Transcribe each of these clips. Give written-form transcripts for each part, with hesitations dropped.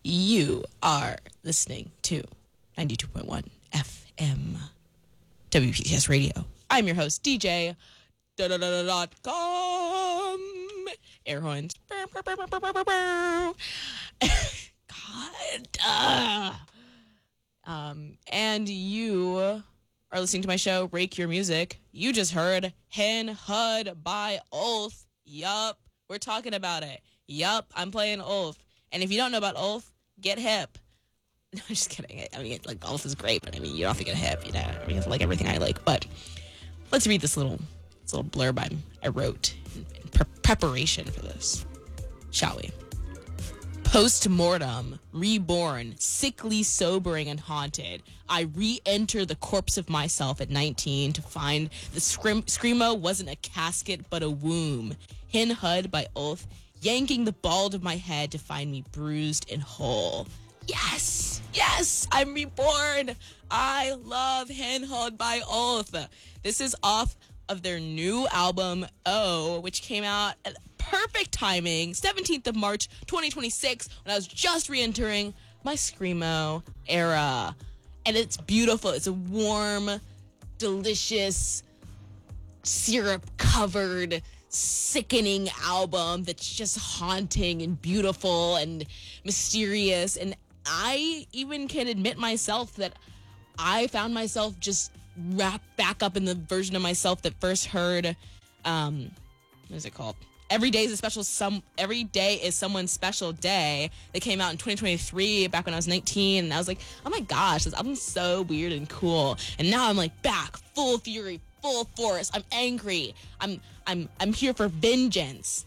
You are listening to 92.1 FM WPTS Radio. I'm your host, DJ .com. Air horns. God. And you are listening to my show, Rake Your Music. You just heard Hen Hud by Ulf. Yup. We're talking about it. Yup. I'm playing Ulf. And if you don't know about Ulf, get hip. No, I'm just kidding. I mean, like, Ulf is great, but I mean, you don't have to get hip, you know. I mean, it's like everything I like. But let's read this little blurb I wrote in preparation for this, shall we? Post-mortem, reborn, sickly, sobering, and haunted, I re-enter the corpse of myself at 19 to find the screamo wasn't a casket but a womb. Hen Hud by Ulf, yanking the bald of my head to find me bruised and whole. Yes, I'm reborn. I love Hen Hud by Ulf. This is off of their new album, Oh, which came out at perfect timing, 17th of March, 2026, when I was just re-entering my screamo era. And it's beautiful. It's a warm, delicious, syrup-covered, sickening album that's just haunting and beautiful and mysterious. And I even can admit myself that I found myself just wrapped back up in the version of myself that first heard, what is it called? Every Day is Someone's Special Day. They came out in 2023, back when I was 19, and I was like, oh my gosh, this album's so weird and cool. And now I'm like back, full fury, full force. I'm angry. I'm here for vengeance.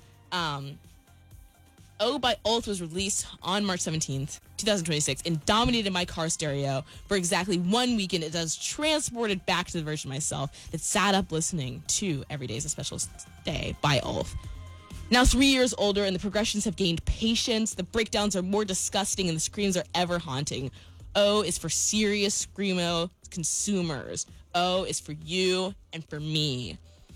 Oh by Ulf was released on March 17th, 2026, and dominated my car stereo for exactly 1 weekend. It was transported back to the version of myself that sat up listening to Every Day is a Special Day by Ulf. Now 3 years older, and the progressions have gained patience. The breakdowns are more disgusting, and the screams are ever haunting. O is for serious screamo consumers. O is for you and for me.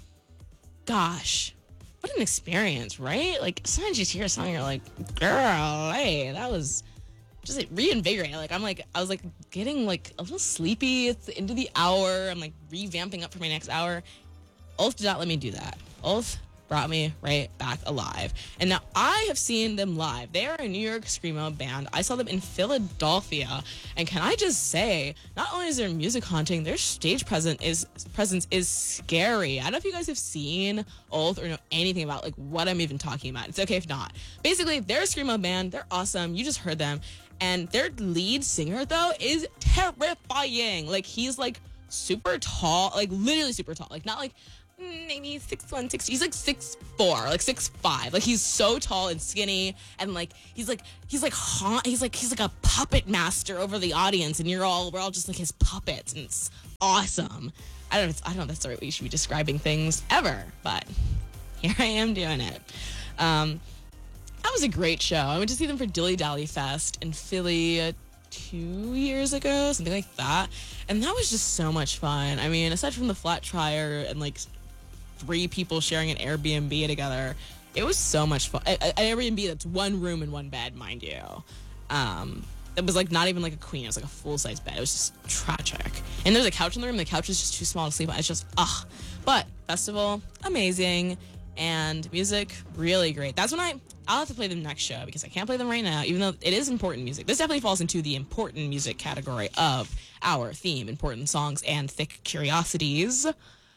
Gosh, what an experience, right? Like, sometimes you just hear a song and you're like, girl, hey, that was just like, reinvigorating. Like, I was like getting like a little sleepy. It's the end of the hour. I'm like revamping up for my next hour. Ulf did not let me do that. Ulf brought me right back alive. And now I have seen them live. They are a New York screamo band. I saw them in Philadelphia. And can I just say, not only is their music haunting, their stage presence is scary. I don't know if you guys have seen Ulf or know anything about like what I'm even talking about. It's okay if not. Basically, they're a screamo band. They're awesome. You just heard them. And their lead singer, though, is terrifying. Like, he's like super tall, like literally super tall. Like, not like maybe 6'1", 6'2". He's like 6'4", like 6'5". Like, he's so tall and skinny, and like he's like a puppet master over the audience, and we're all just like his puppets, and it's awesome. I don't know if that's the right way you should be describing things ever, but here I am doing it. That was a great show. I went to see them for Dilly Dally Fest in Philly 2 years ago, something like that, and that was just so much fun. I mean, aside from the flat tire and like 3 people sharing an Airbnb together, it was so much fun. An Airbnb that's 1 room and 1 bed, mind you. It was like not even like a queen. It was like a full-size bed. It was just tragic. And there's a couch in the room. The couch is just too small to sleep on. It's just, But festival, amazing. And music, really great. That's when I'll have to play them next show because I can't play them right now, even though it is important music. This definitely falls into the important music category of our theme, important songs and thick curiosities.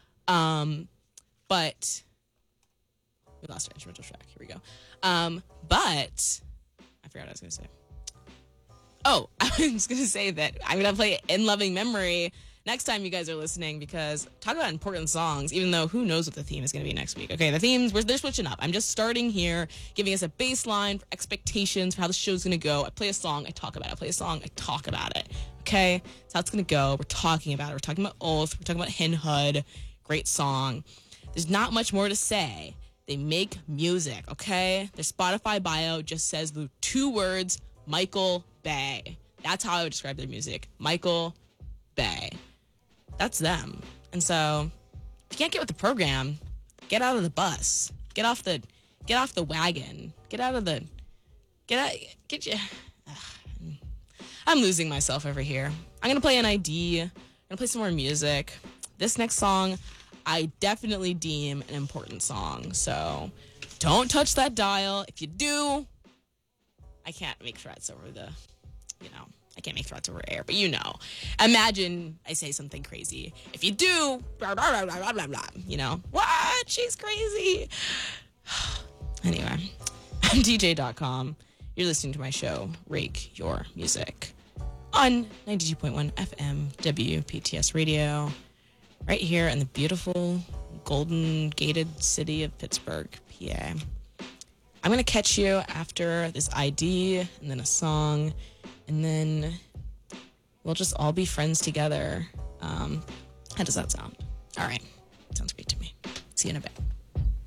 But we lost our instrumental track. Here we go. But I forgot what I was going to say. Oh, I was going to say that I'm going to play In Loving Memory next time you guys are listening, because talk about important songs, even though who knows what the theme is going to be next week. Okay, the themes, they're switching up. I'm just starting here, giving us a baseline for expectations for how the show's going to go. I play a song, I talk about it. I play a song, I talk about it. Okay, that's how it's going to go. We're talking about it. We're talking about Ulf. We're talking about Hen Hud. Great song. There's not much more to say. They make music, okay? Their Spotify bio just says the 2 words, Michael Bay. That's how I would describe their music. Michael Bay. That's them. And so, if you can't get with the program, get out of the bus. Get off the wagon. Get I'm losing myself over here. I'm going to play an ID. I'm going to play some more music. This next song, I definitely deem an important song. So don't touch that dial. If you do, I can't make threats over I can't make threats over air, but imagine I say something crazy. If you do, blah, blah, blah, blah, blah, blah, what? She's crazy. Anyway, I'm DJ.com. You're listening to my show, Rake Your Music, on 92.1 FM WPTS Radio, right here in the beautiful golden gated city of Pittsburgh, PA. I'm going to catch you after this ID and then a song, and then we'll just all be friends together. How does that sound? All right. Sounds great to me. See you in a bit.